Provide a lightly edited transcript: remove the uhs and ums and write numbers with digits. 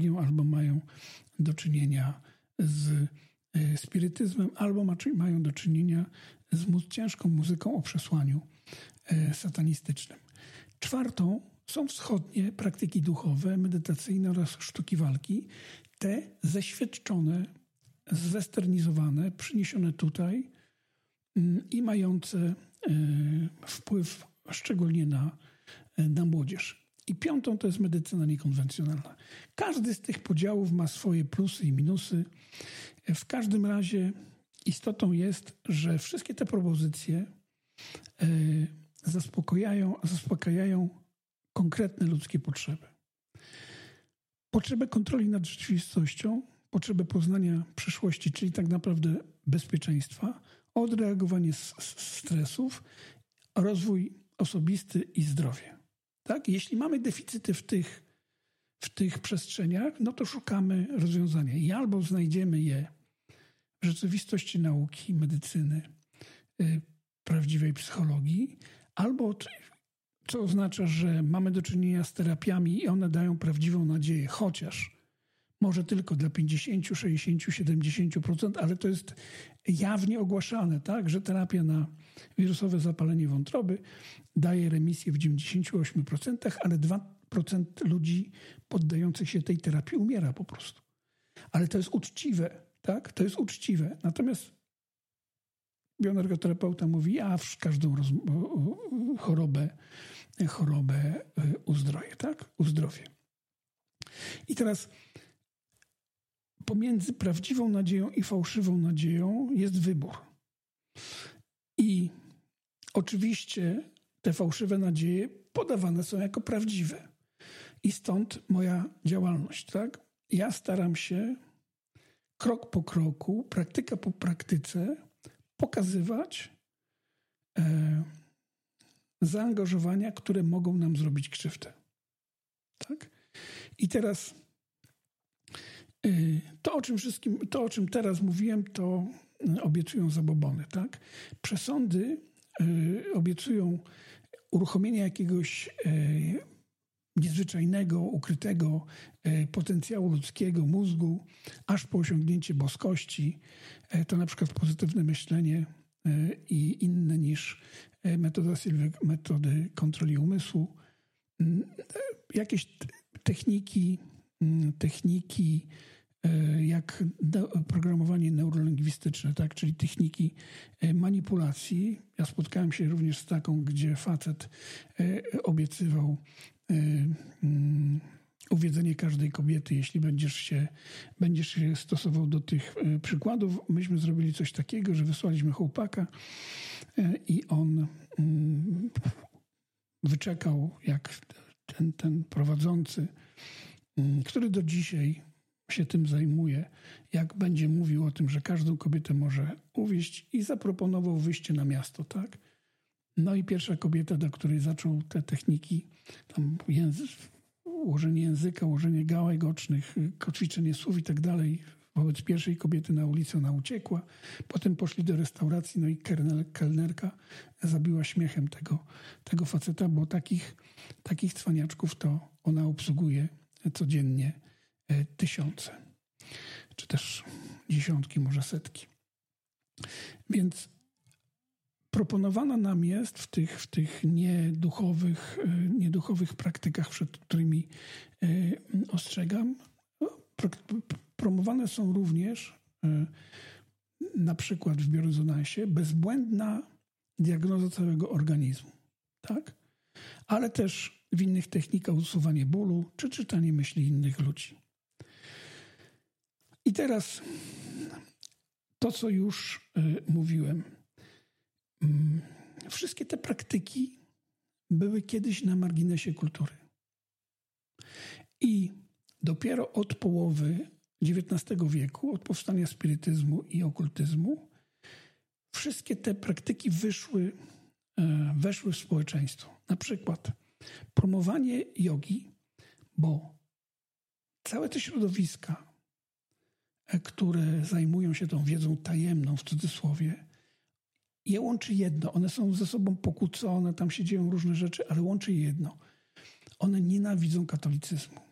magią, albo mają do czynienia z spirytyzmem, albo mają do czynienia z ciężką muzyką o przesłaniu satanistycznym. Czwartą są wschodnie praktyki duchowe, medytacyjne oraz sztuki walki. Te zeświadczone, zwesternizowane, przyniesione tutaj i mające wpływ szczególnie na młodzież. I piątą to jest medycyna niekonwencjonalna. Każdy z tych podziałów ma swoje plusy i minusy. W każdym razie istotą jest, że wszystkie te propozycje zaspokajają konkretne ludzkie potrzeby. Potrzebę kontroli nad rzeczywistością, potrzebę poznania przyszłości, czyli tak naprawdę bezpieczeństwa, odreagowanie stresów, rozwój osobisty i zdrowie. Tak? Jeśli mamy deficyty w tych przestrzeniach, no to szukamy rozwiązania. I albo znajdziemy je w rzeczywistości nauki, medycyny, prawdziwej psychologii, albo, co oznacza, że mamy do czynienia z terapiami i one dają prawdziwą nadzieję, chociaż może tylko dla 50, 60, 70%, ale to jest jawnie ogłaszane, tak, że terapia na wirusowe zapalenie wątroby daje remisję w 98%, ale 2% ludzi poddających się tej terapii umiera po prostu. Ale to jest uczciwe, tak? To jest uczciwe. Natomiast bioenergoterapeuta mówi, ja w każdą chorobę uzdrowię, tak? Uzdrowię. I teraz pomiędzy prawdziwą nadzieją i fałszywą nadzieją jest wybór. I oczywiście te fałszywe nadzieje podawane są jako prawdziwe. I stąd moja działalność, tak? Ja staram się krok po kroku, praktyka po praktyce pokazywać zaangażowania, które mogą nam zrobić krzywdę. Tak? I teraz to, o czym teraz mówiłem, to obiecują zabobony. Tak? Przesądy obiecują uruchomienie jakiegoś niezwyczajnego, ukrytego potencjału ludzkiego mózgu, aż po osiągnięcie boskości. To na przykład pozytywne myślenie i inne niż metody kontroli umysłu. Jakieś techniki jak programowanie neurolingwistyczne, tak? Czyli techniki manipulacji. Ja spotkałem się również z taką, gdzie facet obiecywał uwiedzenie każdej kobiety, jeśli będziesz się stosował do tych przykładów. Myśmy zrobili coś takiego, że wysłaliśmy chłopaka i on wyczekał, jak ten prowadzący, który do dzisiaj się tym zajmuje, jak będzie mówił o tym, że każdą kobietę może uwieść, i zaproponował wyjście na miasto, tak? No i pierwsza kobieta, do której zaczął te techniki, tam ułożenie języka, ułożenie gałek ocznych, kotwiczenie słów i tak dalej, wobec pierwszej kobiety na ulicy ona uciekła. Potem poszli do restauracji, no i kelnerka zabiła śmiechem tego faceta, bo takich cwaniaczków to ona obsługuje codziennie tysiące, czy też dziesiątki, może setki. Więc proponowana nam jest w tych nieduchowych praktykach, przed którymi ostrzegam, promowane są również na przykład w biorezonansie bezbłędna diagnoza całego organizmu, tak? Ale też w innych technikach usuwanie bólu, czy czytanie myśli innych ludzi. I teraz to, co już mówiłem. Wszystkie te praktyki były kiedyś na marginesie kultury. I dopiero od połowy XIX wieku, od powstania spirytyzmu i okultyzmu, wszystkie te praktyki weszły w społeczeństwo. Na przykład promowanie jogi, bo całe te środowiska, które zajmują się tą wiedzą tajemną, w cudzysłowie, je łączy jedno. One są ze sobą pokłócone, tam się dzieją różne rzeczy, ale łączy je jedno. One nienawidzą katolicyzmu.